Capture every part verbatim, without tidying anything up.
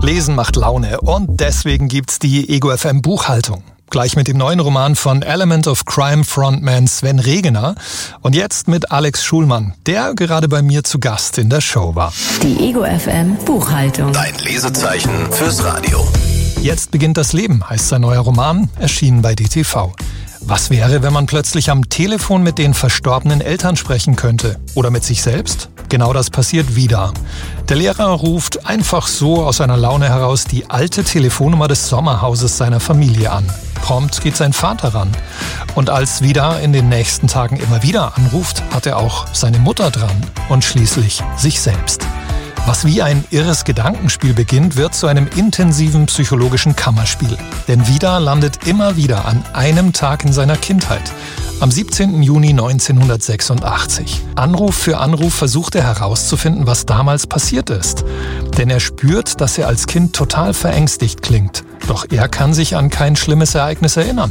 Lesen macht Laune und deswegen gibt's die Ego F M Buchhaltung. Gleich mit dem neuen Roman von Element of Crime Frontman Sven Regener und jetzt mit Alex Schulmann, der gerade bei mir zu Gast in der Show war. Die Ego F M Buchhaltung. Dein Lesezeichen fürs Radio. Jetzt beginnt das Leben, heißt sein neuer Roman, erschienen bei D T V. Was wäre, wenn man plötzlich am Telefon mit den verstorbenen Eltern sprechen könnte? Oder mit sich selbst? Genau das passiert wieder. Der Lehrer ruft einfach so aus seiner Laune heraus die alte Telefonnummer des Sommerhauses seiner Familie an. Prompt geht sein Vater ran. Und als Vida in den nächsten Tagen immer wieder anruft, hat er auch seine Mutter dran und schließlich sich selbst. Was wie ein irres Gedankenspiel beginnt, wird zu einem intensiven psychologischen Kammerspiel. Denn Vida landet immer wieder an einem Tag in seiner Kindheit. Am siebzehnten Juni neunzehnhundertsechsundachtzig. Anruf für Anruf versucht er herauszufinden, was damals passiert ist. Denn er spürt, dass er als Kind total verängstigt klingt. Doch er kann sich an kein schlimmes Ereignis erinnern.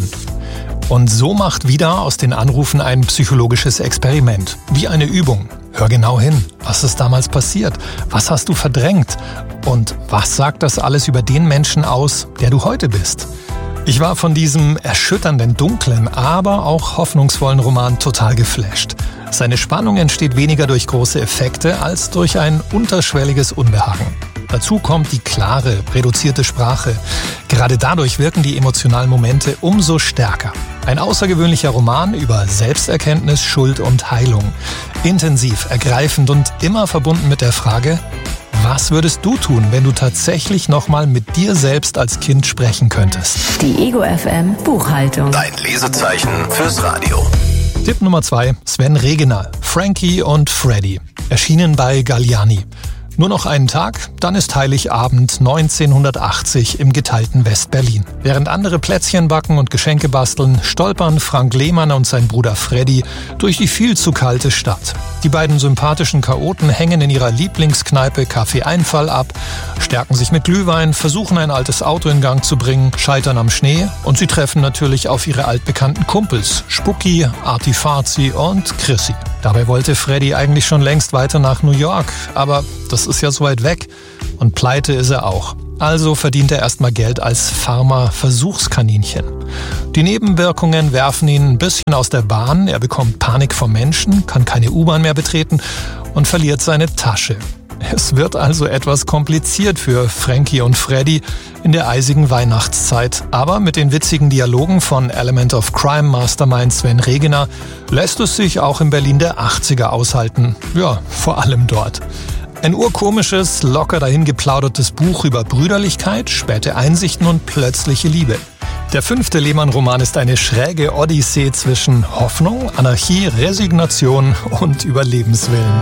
Und so macht Vida aus den Anrufen ein psychologisches Experiment. Wie eine Übung. Hör genau hin. Was ist damals passiert? Was hast du verdrängt? Und was sagt das alles über den Menschen aus, der du heute bist? Ich war von diesem erschütternden, dunklen, aber auch hoffnungsvollen Roman total geflasht. Seine Spannung entsteht weniger durch große Effekte als durch ein unterschwelliges Unbehagen. Dazu kommt die klare, reduzierte Sprache. Gerade dadurch wirken die emotionalen Momente umso stärker. Ein außergewöhnlicher Roman über Selbsterkenntnis, Schuld und Heilung. Intensiv, ergreifend und immer verbunden mit der Frage, was würdest du tun, wenn du tatsächlich nochmal mit dir selbst als Kind sprechen könntest? Die Ego F M Buchhaltung. Dein Lesezeichen fürs Radio. Tipp Nummer zwei, Sven Regener, Frankie und Freddy. Erschienen bei Galliani. Nur noch einen Tag, dann ist Heiligabend neunzehnhundertachtzig im geteilten West-Berlin. Während andere Plätzchen backen und Geschenke basteln, stolpern Frank Lehmann und sein Bruder Freddy durch die viel zu kalte Stadt. Die beiden sympathischen Chaoten hängen in ihrer Lieblingskneipe Café Einfall ab, stärken sich mit Glühwein, versuchen ein altes Auto in Gang zu bringen, scheitern am Schnee und sie treffen natürlich auf ihre altbekannten Kumpels, Spucki, Artifazi und Chrissy. Dabei wollte Freddy eigentlich schon längst weiter nach New York, aber das ist ja so weit weg und pleite ist er auch. Also verdient er erstmal Geld als Pharma-Versuchskaninchen. Die Nebenwirkungen werfen ihn ein bisschen aus der Bahn, er bekommt Panik vor Menschen, kann keine U-Bahn mehr betreten und verliert seine Tasche. Es wird also etwas kompliziert für Frankie und Freddy in der eisigen Weihnachtszeit. Aber mit den witzigen Dialogen von Element of Crime Mastermind Sven Regener lässt es sich auch im Berlin der achtziger aushalten. Ja, vor allem dort. Ein urkomisches, locker dahingeplaudertes Buch über Brüderlichkeit, späte Einsichten und plötzliche Liebe. Der fünfte Lehmann-Roman ist eine schräge Odyssee zwischen Hoffnung, Anarchie, Resignation und Überlebenswillen.